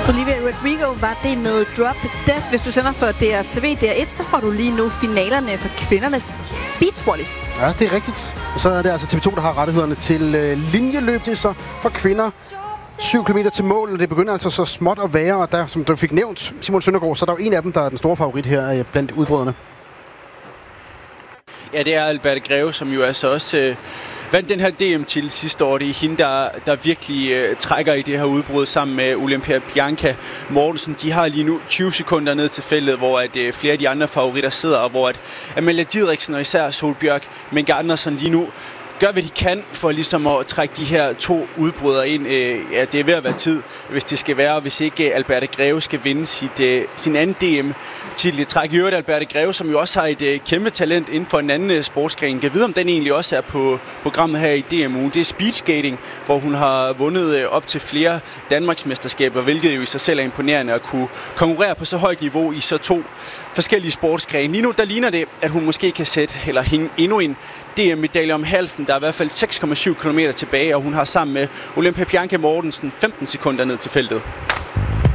Olivia Rodrigo var det med Drop Dead. Hvis du sender for DRTV DR1, så får du lige nu finalerne for kvindernes beachvolley. Ja, det er rigtigt. Og så er det altså TV2, der har rettighederne til linjeløb. Det er så for kvinder 7 km til mål, og det begynder altså så småt at være. Og der, som du fik nævnt, Simon Søndergaard, så er der jo en af dem, der er den store favorit her blandt udbryderne. Ja, det er Alberte Greve, som jo altså også vandt den her DM-titel sidste år. Det er hende, der virkelig trækker i det her udbrud sammen med Olympia Bianca Mortensen. De har lige nu 20 sekunder ned til feltet, hvor at flere af de andre favoritter sidder, og hvor at Amalia Didriksen og især Solbjørg Menke Andersen lige nu gør, hvad de kan for ligesom at trække de her to udbrydere ind. Ja, det er ved at være tid, hvis det skal være, hvis ikke Alberte Greve skal vinde sin anden DM-titel i træk. I øvrigt Alberte Greve, som jo også har et kæmpe talent inden for en anden sportsgren. Jeg ved, om den egentlig også er på programmet her i DM-ugen. Det er speedskating, hvor hun har vundet op til flere Danmarksmesterskaber, hvilket jo i sig selv er imponerende at kunne konkurrere på så højt niveau i så to forskellige sportsgrene. Lige nu, der ligner det, at hun måske kan sætte eller hænge endnu en DM-medalje om halsen. Der er i hvert fald 6,7 km tilbage, og hun har sammen med Olympia Bianca Mortensen 15 sekunder ned til feltet.